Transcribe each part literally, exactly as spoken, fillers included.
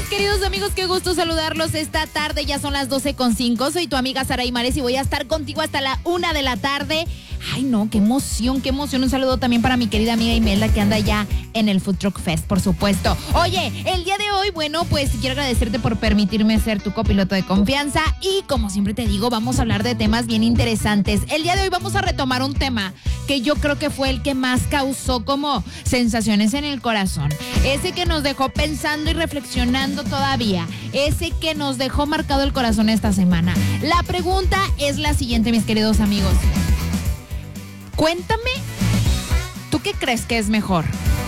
Queridos amigos, qué gusto saludarlos esta tarde. Ya son las doce con cinco. Soy tu amiga Sara Imares y voy a estar contigo hasta la una de la tarde. Ay, no, qué emoción, qué emoción. Un saludo también para mi querida amiga Imelda, que anda ya en el Food Truck Fest, por supuesto. Oye, el día de hoy, bueno, pues quiero agradecerte por permitirme ser tu copiloto de confianza. Y como siempre te digo, vamos a hablar de temas bien interesantes. El día de hoy vamos a retomar un tema que yo creo que fue el que más causó como sensaciones en el corazón. Ese que nos dejó pensando y reflexionando todavía. Ese que nos dejó marcado el corazón esta semana. La pregunta es la siguiente, mis queridos amigos. Cuéntame, ¿tú qué crees que es mejor?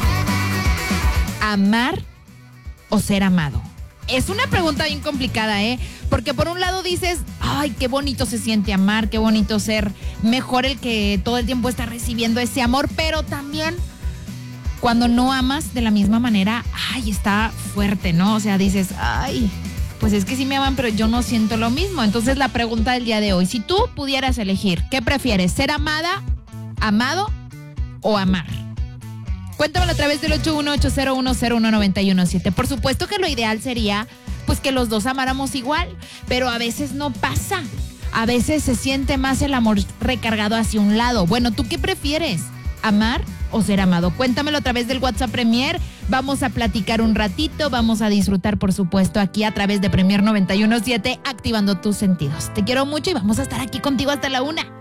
¿Amar o ser amado? Es una pregunta bien complicada, ¿eh? Porque por un lado dices, ay, qué bonito se siente amar, qué bonito ser mejor el que todo el tiempo está recibiendo ese amor, pero también cuando no amas de la misma manera, ay, está fuerte, ¿no? O sea, dices, ay, pues es que sí me aman, pero yo no siento lo mismo. Entonces la pregunta del día de hoy, si tú pudieras elegir, ¿qué prefieres? ¿Ser amada, amado o amar? Cuéntamelo a través del ocho uno ocho cero uno cero uno nueve uno siete. Por supuesto que lo ideal sería pues que los dos amáramos igual, pero a veces no pasa. A veces se siente más el amor recargado hacia un lado. Bueno, ¿tú qué prefieres? ¿Amar o ser amado? Cuéntamelo a través del WhatsApp Premier. Vamos a platicar un ratito, vamos a disfrutar, por supuesto, aquí a través de Premier noventa y uno punto siete, activando tus sentidos. Te quiero mucho y vamos a estar aquí contigo hasta la una.